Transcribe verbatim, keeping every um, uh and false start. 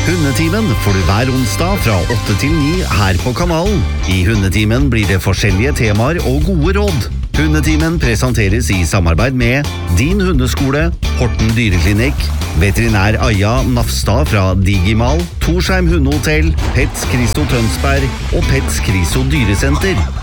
Hundetimen får du hver onsdag fra åtte til ni her på kanalen. I Hundetimen blir det forskjellige temaer og gode råd. Hundetimen presenteres i samarbeid med Din Hundeskole, Horten Dyreklinikk, veterinær Aja Nafstad fra Digimal, Torsheim Hundehotell, Pets Kristo Tønsberg og Pets Kristo Dyresenter.